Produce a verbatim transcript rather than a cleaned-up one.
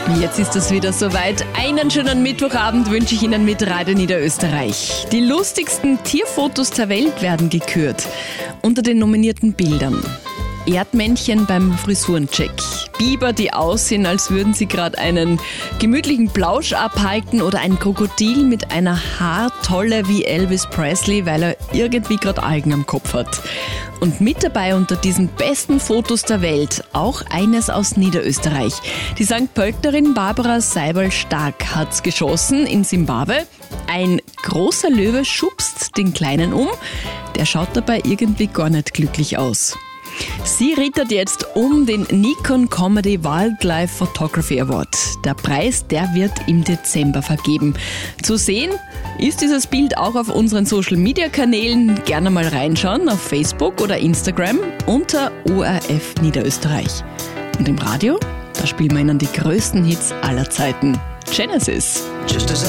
Jetzt ist es wieder soweit. Einen schönen Mittwochabend wünsche ich Ihnen mit Radio Niederösterreich. Die lustigsten Tierfotos der Welt werden gekürt. Unter den nominierten Bildern: Erdmännchen beim Frisurencheck, Biber, die aussehen, als würden sie gerade einen gemütlichen Plausch abhalten, oder ein Krokodil mit einer Haartolle wie Elvis Presley, weil er irgendwie gerade Algen am Kopf hat. Und mit dabei unter diesen besten Fotos der Welt auch eines aus Niederösterreich. Die Sankt Pölterin Barbara Seiberl-Stark hat's geschossen in Simbabwe. Ein großer Löwe schubst den Kleinen um. Der schaut dabei irgendwie gar nicht glücklich aus. Sie rittert jetzt um den Nikon Comedy Wildlife Photography Award. Der Preis, der wird im Dezember vergeben. Zu sehen ist dieses Bild auch auf unseren Social-Media-Kanälen. Gerne mal reinschauen auf Facebook oder Instagram unter O R F Niederösterreich. Und im Radio, da spielen wir Ihnen die größten Hits aller Zeiten. Genesis. Just as